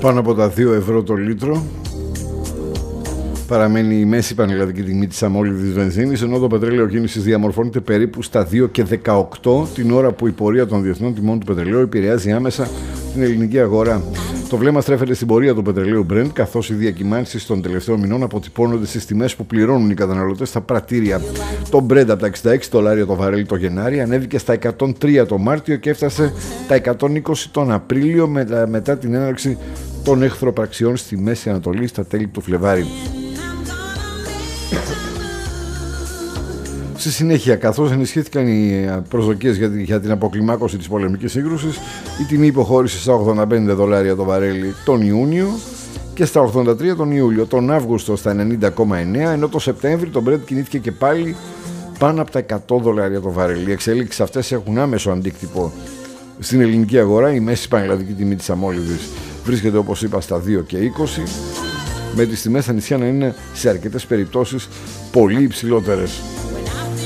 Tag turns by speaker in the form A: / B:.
A: πάνω από τα 2 ευρώ το λίτρο. Παραμένει η μέση πανελλαδική τιμή της αμόλυδης βενζίνης, ενώ το πετρέλαιο κίνησης διαμορφώνεται περίπου στα 2,18 την ώρα που η πορεία των διεθνών τιμών του πετρελαίου επηρεάζει άμεσα την ελληνική αγορά. Το βλέμμα στρέφεται στην πορεία του πετρελαίου Brent, καθώς οι διακυμάνσεις των τελευταίων μηνών αποτυπώνονται στις τιμές που πληρώνουν οι καταναλωτές στα πρατήρια. Το Brent από τα $66 το βαρέλι το Γενάρη ανέβηκε στα 103 το Μάρτιο και έφτασε τα 120 τον Απρίλιο μετά την έναρξη των εχθροπραξιών στη Μέση Ανατολή στα τέλη του Φλεβάρι. Στη συνέχεια, καθώς ενισχύθηκαν οι προσδοκίες για την αποκλιμάκωση της πολεμικής σύγκρουσης, η τιμή υποχώρησε στα $85 το βαρέλι τον Ιούνιο και στα 83 τον Ιούλιο, τον Αύγουστο στα 90,9, ενώ το Σεπτέμβρη το Brent κινήθηκε και πάλι πάνω από τα $100 το βαρέλι. Οι εξέλιξεις αυτές έχουν άμεσο αντίκτυπο στην ελληνική αγορά. Η μέση πανελλαδική τιμή της αμόλυδης βρίσκεται, όπως είπα, στα 2,20, με τις τιμές στα νησιά να είναι σε αρκετές περιπτώσεις πολύ υψηλότερες.